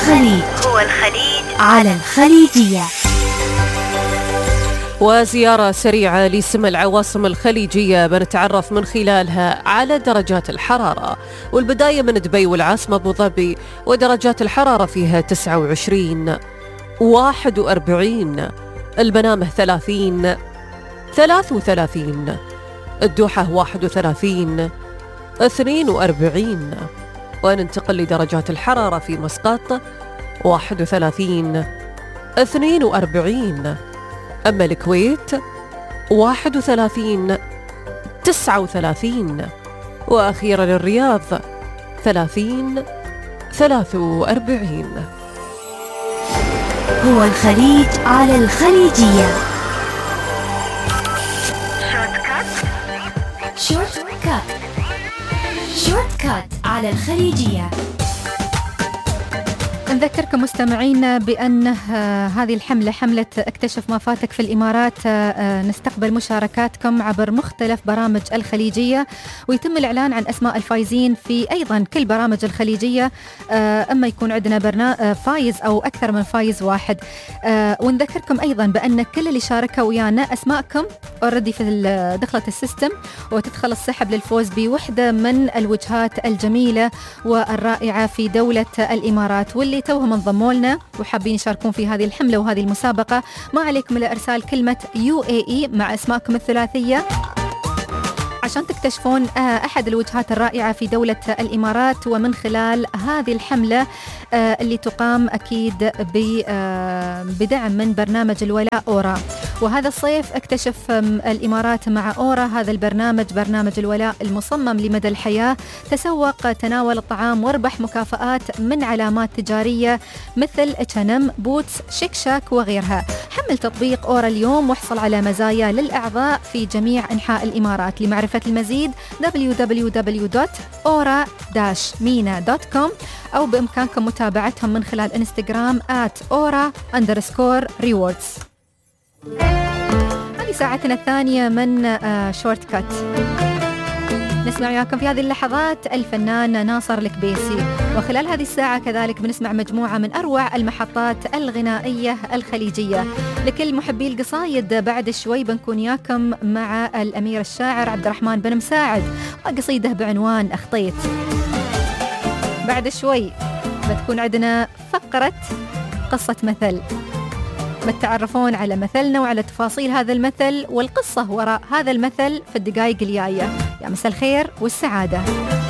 الخليج على الخليجية. وزيارة سريعة لسم العواصم الخليجية بنتعرف من خلالها على درجات الحرارة، والبداية من دبي والعاصمة أبو ظبي، ودرجات الحرارة فيها 29 41، المنامة 30 33، الدوحة 31 42. وننتقل لدرجات الحرارة في مسقط 31 42، أما الكويت 31 39، وأخيرا الرياض 30 43. هو الخليج على الخليجية. شورت كات على الخليجية. نذكركم مستمعينا بأن هذه الحملة حملة اكتشف ما فاتك في الإمارات. نستقبل مشاركاتكم عبر مختلف برامج الخليجية، ويتم الإعلان عن أسماء الفائزين في أيضا كل برامج الخليجية، أما يكون عندنا فايز أو أكثر من فايز واحد. ونذكركم أيضا بأن كل اللي شاركوا ويانا أسماءكم أوردي في دخلة السيستم، وتدخل السحب للفوز بوحدة من الوجهات الجميلة والرائعة في دولة الإمارات. واللي توهم انضموا لنا وحابين يشاركون في هذه الحملة وهذه المسابقة، ما عليكم إلا إرسال كلمة UAE مع أسماءكم الثلاثية عشان تكتشفون أحد الوجهات الرائعة في دولة الإمارات، ومن خلال هذه الحملة اللي تقام أكيد بدعم من برنامج الولاء أورا. وهذا الصيف اكتشف الإمارات مع أورا هذا البرنامج، برنامج الولاء المصمم لمدى الحياة. تسوق، تناول الطعام، واربح مكافآت من علامات تجارية مثل H&M، بوتس، شيك شاك وغيرها. حمل تطبيق أورا اليوم واحصل على مزايا للأعضاء في جميع أنحاء الإمارات. لمعرفة المزيد www.ora-mina.com، أو بإمكانكم متابعتهم من خلال إنستغرام @ora_rewards. هذه ساعتنا الثانية من شورت كات. نسمع وياكم في هذه اللحظات الفنان ناصر الكبيسي، وخلال هذه الساعة كذلك بنسمع مجموعة من أروع المحطات الغنائية الخليجية. لكل محبي القصايد بعد شوي بنكون وياكم مع الأمير الشاعر عبد الرحمن بن مساعد وقصيدة بعنوان أخطيت. بعد شوي بتكون عندنا فقرة قصة مثل، بتعرفون على مثلنا وعلى تفاصيل هذا المثل والقصة وراء هذا المثل في الدقائق الجاية. يا مساء الخير والسعادة.